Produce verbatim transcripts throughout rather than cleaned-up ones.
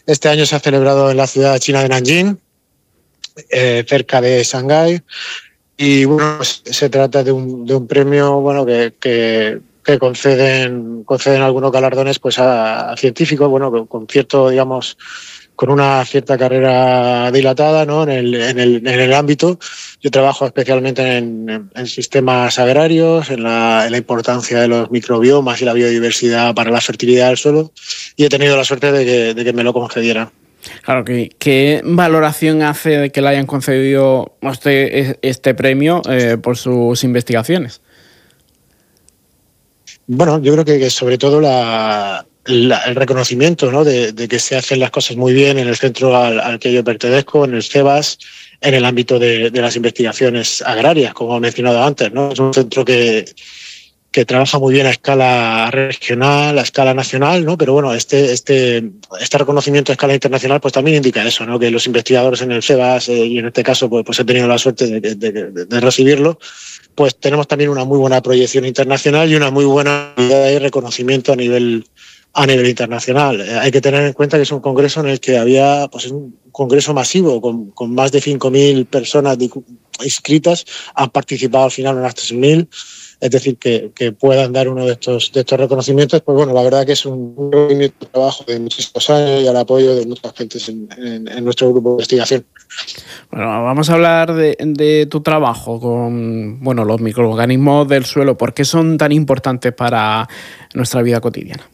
Este año se ha celebrado en la ciudad china de Nanjing, eh, cerca de Shanghái. Y bueno, pues, se trata de un, de un premio bueno, que, que, que conceden, conceden algunos galardones pues, a, a científicos, bueno, con, con cierto, digamos, con una cierta carrera dilatada, ¿no? en, el, en, el, en el ámbito. Yo trabajo especialmente en, en sistemas agrarios, en la, en la importancia de los microbiomas y la biodiversidad para la fertilidad del suelo, y he tenido la suerte de que, de que me lo concedieran. Claro, ¿qué, qué valoración hace de que le hayan concedido este, este premio eh, por sus investigaciones? Bueno, yo creo que, que sobre todo la, la, el reconocimiento, ¿no? de, de que se hacen las cosas muy bien en el centro al, al que yo pertenezco, en el CEBAS, en el ámbito de, de las investigaciones agrarias, como he mencionado antes, ¿no? Es un centro que, que trabaja muy bien a escala regional, a escala nacional, ¿no? Pero bueno, este, este, este reconocimiento a escala internacional pues también indica eso, ¿no? Que los investigadores en el CEBAS, eh, y en este caso pues, pues he tenido la suerte de, de, de, de recibirlo, pues tenemos también una muy buena proyección internacional y una muy buena y reconocimiento a nivel, a nivel internacional. Eh, hay que tener en cuenta que es un congreso en el que había pues, un congreso masivo, con, con más de cinco mil personas inscritas, han participado al final unas tres mil. Es decir, que, que puedan dar uno de estos, de estos reconocimientos, pues bueno, la verdad que es un, un reconocimiento de trabajo de muchísimos años y al apoyo de muchas gentes en, en, en nuestro grupo de investigación. Bueno, vamos a hablar de, de tu trabajo con bueno, los microorganismos del suelo. ¿Por qué son tan importantes para nuestra vida cotidiana?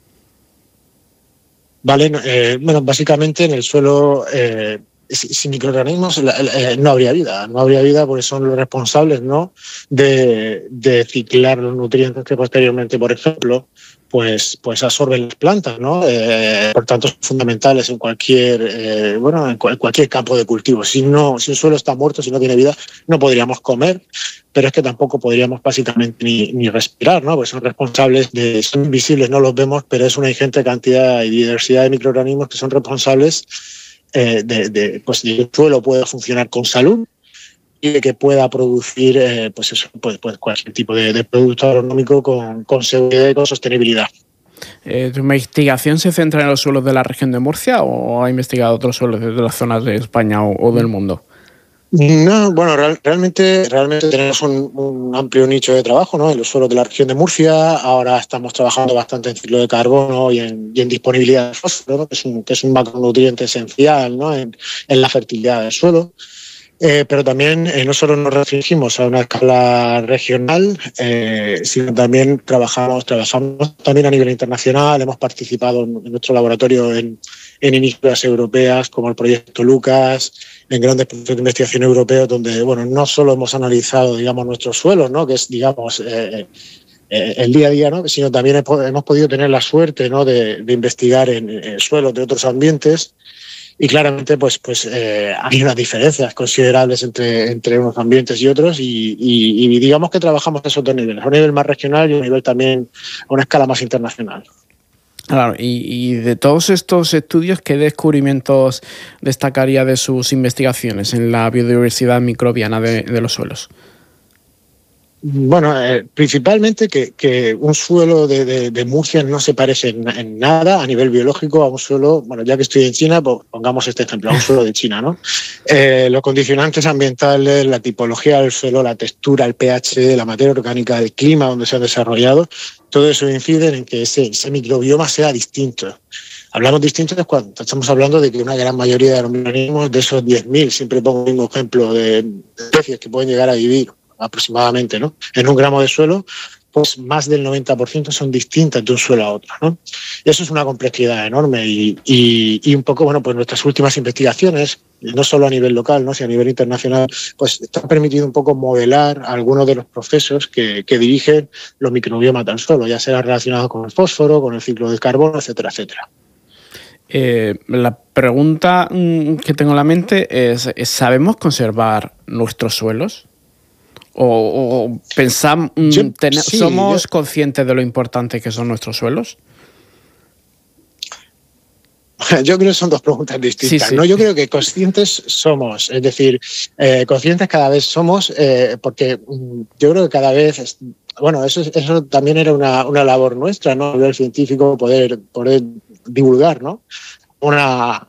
Vale, eh, bueno, básicamente en el suelo... Eh, sin microorganismos eh, no habría vida, no habría vida porque son los responsables, ¿no? de, de ciclar los nutrientes que posteriormente, por ejemplo, pues, pues absorben las plantas, ¿no? Eh, por tanto, son fundamentales en cualquier, eh, bueno, en cualquier campo de cultivo. Si, no, si un suelo está muerto, si no tiene vida, no podríamos comer, pero es que tampoco podríamos básicamente ni, ni respirar, ¿no? Pues son responsables de, son invisibles, no los vemos, pero es una ingente cantidad y diversidad de microorganismos que son responsables Eh, de, de, pues, de que el suelo pueda funcionar con salud y de que pueda producir eh, pues eso, pues, pues cualquier tipo de, de producto agronómico con, con seguridad y con sostenibilidad. Eh, ¿Tu investigación se centra en los suelos de la región de Murcia o ha investigado otros suelos de las zonas de España o, o del mundo? No, bueno, real, realmente, realmente tenemos un, un amplio nicho de trabajo, ¿no? En los suelos de la región de Murcia. Ahora estamos trabajando bastante en ciclo de carbono y en, y en disponibilidad de fósforo, ¿no? que, es un, que es un macronutriente esencial, ¿no? en, en la fertilidad del suelo. Eh, pero también eh, no solo nos restringimos a una escala regional, eh, sino también trabajamos, trabajamos también a nivel internacional. Hemos participado en, en nuestro laboratorio en, en iniciativas europeas como el proyecto Lucas, en grandes proyectos de investigación europeos, donde bueno, no solo hemos analizado digamos, nuestros suelos, ¿no? que es digamos, eh, eh, el día a día, ¿no? sino también hemos podido tener la suerte, ¿no? de, de investigar en, en suelos de otros ambientes. Y claramente pues, pues, eh, hay unas diferencias considerables entre, entre unos ambientes y otros y, y, y digamos que trabajamos esos dos niveles, a un nivel más regional y a un nivel también a una escala más internacional. Claro, y, y de todos estos estudios, ¿qué descubrimientos destacaría de sus investigaciones en la biodiversidad microbiana de, de los suelos? Bueno, eh, principalmente que, que un suelo de, de, de Murcia no se parece en, en nada a nivel biológico a un suelo, bueno, ya que estoy en China, pues pongamos este ejemplo, a un suelo de China, ¿no? Eh, los condicionantes ambientales, la tipología del suelo, la textura, el pH, la materia orgánica, el clima donde se ha desarrollado, todo eso incide en que ese, ese microbioma sea distinto. Hablamos distintos cuando estamos hablando de que una gran mayoría de los microorganismos, de esos diez mil, siempre pongo el mismo ejemplo de especies que pueden llegar a vivir aproximadamente, ¿no? en un gramo de suelo, pues más del noventa por ciento son distintas de un suelo a otro, ¿no? Y eso es una complejidad enorme y, y, y un poco, bueno, pues nuestras últimas investigaciones, no solo a nivel local, ¿no? sino a nivel internacional, pues están permitiendo un poco modelar algunos de los procesos que, que dirigen los microbiomas del suelo, ya sea relacionados con el fósforo, con el ciclo del carbono, etcétera, etcétera. Eh, la pregunta que tengo en la mente es, ¿sabemos conservar nuestros suelos? ¿O, o pensamos, yo, ten, sí, somos yo... conscientes de lo importante que son nuestros suelos? Yo creo que son dos preguntas distintas. Sí, sí. ¿no? Yo creo que conscientes somos, es decir, eh, conscientes cada vez somos, eh, porque yo creo que cada vez, es, bueno, eso, eso también era una, una labor nuestra, ¿no? A nivel científico, poder, poder divulgar, ¿no? Una,